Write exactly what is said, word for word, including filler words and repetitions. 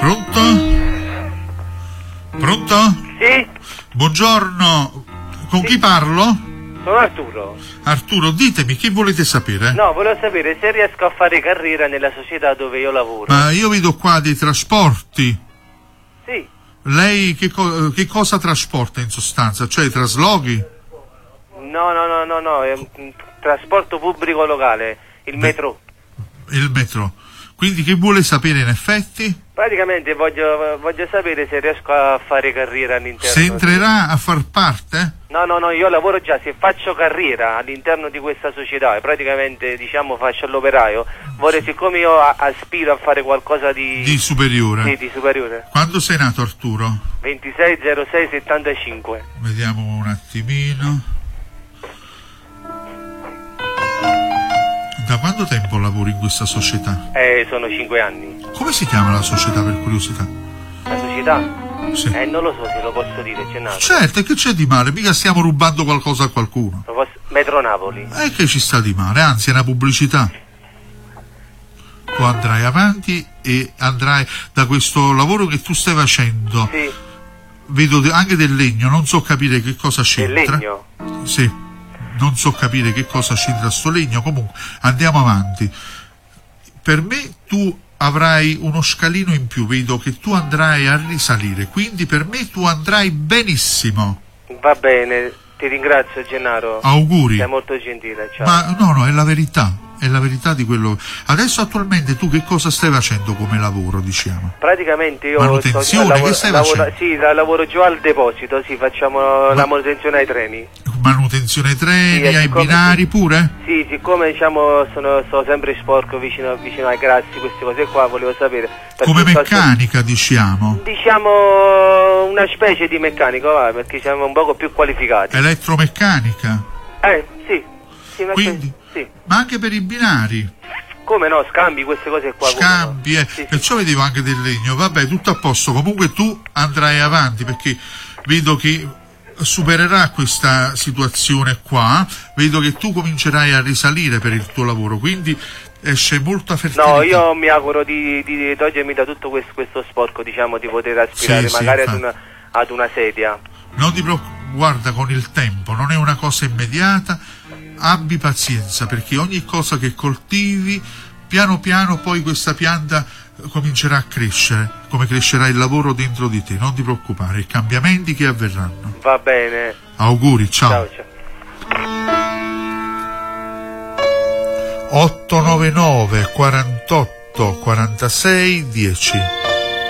Pronto? Pronto? Sì? Buongiorno, con Sì. chi parlo? Sono Arturo. Arturo, ditemi, che volete sapere? No, volevo sapere se riesco a fare carriera nella società dove io lavoro. Ma io vedo qua dei trasporti. Sì. Lei che, co- che cosa trasporta in sostanza? Cioè traslochi? No, no, no, no, no, è un trasporto pubblico locale, il Beh. metro. Il metro. Quindi che vuole sapere in effetti? Praticamente voglio, voglio sapere se riesco a fare carriera all'interno. Se entrerà a far parte? No, no, no, io lavoro già, se faccio carriera all'interno di questa società e praticamente, diciamo, faccio l'operaio, vorrei, siccome io a- aspiro a fare qualcosa di... Di superiore. Sì, di superiore. Quando sei nato, Arturo? ventisei zero sei settantacinque. Vediamo un attimino. Da quanto tempo lavori in questa società? Eh, sono cinque anni. Come si chiama la società, per curiosità? La società? Sì. Eh, non lo so se lo posso dire, c'è nato. Certo, e che c'è di male? Mica stiamo rubando qualcosa a qualcuno. Lo posso... Metro Napoli. E che ci sta di male? Anzi, è una pubblicità. Tu andrai avanti e andrai da questo lavoro che tu stai facendo. Sì, Vedo de- anche del legno, non so capire che cosa del c'entra. legno. Sì, non so capire che cosa c'entra sto legno. Comunque, andiamo avanti. Per me tu avrai uno scalino in più, vedo che tu andrai a risalire, quindi per me tu andrai benissimo. Va bene, ti ringrazio Gennaro. Auguri. Sei molto gentile, ciao. Ma no, no, è la verità, è la verità di quello. Adesso attualmente tu che cosa stai facendo come lavoro, diciamo? Praticamente io Manutenzione, sto, lavoro, che stai lavoro- facendo? sì, la- lavoro giù al deposito, sì, facciamo la manutenzione ai treni. Manutenzione treni, Sì, e ai siccome- binari pure? Sì, siccome diciamo sono, sto sempre sporco vicino, vicino ai grassi, queste cose qua, volevo sapere. perché Come sto- meccanica, diciamo. Diciamo una specie di meccanico, va, perché siamo un poco più qualificati. Elettromeccanica. Eh, sì. sì una Quindi, specie- sì. ma anche per i binari, Come no, scambi, queste cose qua. come no. scambi, eh. Sì, sì. Perciò vedevo anche del legno. Vabbè, tutto a posto. Comunque tu andrai avanti perché vedo che supererà questa situazione qua. Vedo che tu comincerai a risalire per il tuo lavoro, quindi esce molta fertilità. No, io mi auguro di, di togliermi da tutto questo, questo sporco, diciamo, di poter aspirare Sì, sì, magari ad, infatti. una, ad una sedia. Non ti preoccupare, guarda, con il tempo, non è una cosa immediata, abbi pazienza perché ogni cosa che coltivi, piano piano poi questa pianta comincerà a crescere, come crescerà il lavoro dentro di te, non ti preoccupare, i cambiamenti che avverranno. Va bene. Auguri, ciao. Ciao, ciao. otto nove nove quarantotto quarantasei dieci